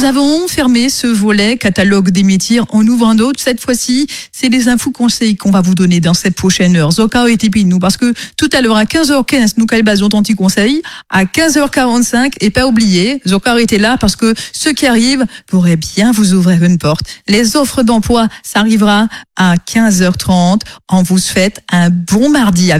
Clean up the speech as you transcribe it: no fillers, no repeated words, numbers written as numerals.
avons fermé ce volet catalogue des métiers. On ouvre un autre. Cette fois-ci, c'est les infos conseils qu'on va vous donner dans cette prochaine heure. Zoka et Tipi, nous, parce que tout à l'heure, à 15h15, nous, Calbazon, ton petit conseil. À 15h45, et pas oublier, Zoka était là parce que ceux qui arrivent pourraient bien vous ouvrir une porte. Les offres d'emploi, ça arrivera à 15h30. On vous souhaite un bon mardi.